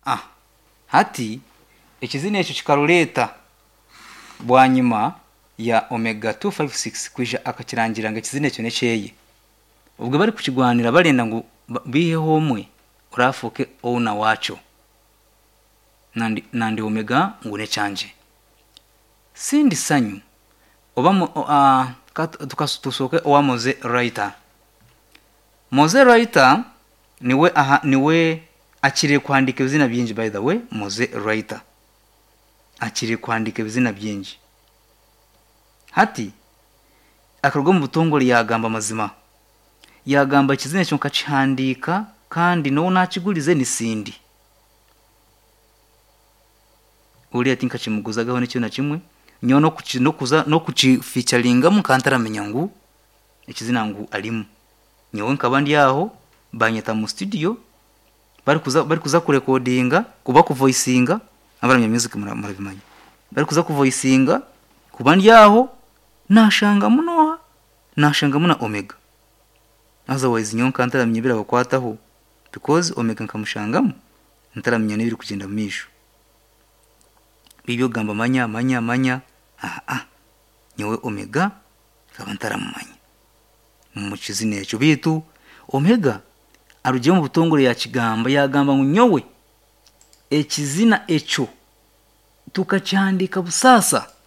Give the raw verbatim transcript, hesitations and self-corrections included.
ah hati ekizina ekyo kikaroleta bwanyuma ya omega two five six kwija akakirangira nga ekizina ekyo nekyeye ubwo bari kukigwanira barenda ngo bihe homwe urafuke ona wacho nandi nandi omega ngo necyanje sindi sanyu oba uh, tukasutusoke owa Moze Writer. Moze Writer niwe aha niwe akire kwandika bizina byinji. By the way, Moze Writer akire kwandika bizina byinji. Hati akarwa mu butongole yagamba mazima, yagamba kizina cyo kacihandika kandi no nakigurize ni sindi. Uri ati nkacimuguzagaho n'icyo na kimwe nyo no kuci no kuza no kuci featuringa mu kantaramenya ngo ikizina ngo alimu nyewe nkabandi yaho banyeta mu studio bari kuza bari kuza ku recordinga kuba ku voicinga abaramya music murabimanya bari kuza ku voicinga kubandi yaho nashanga muno nashanga muna omega otherwise nyo kantaramenya bira bakwataho because omega nkamushangamo ntaramenya n'ibiri kugenda mu misho bibyo gamba manya manya manya ah ah nyewe omega kabantara mumanya mu kizina ekyo bitu omega aruje mu butongole ya kigamba yagamba ngo nyowe ekizina ekyo tukacyandika busasa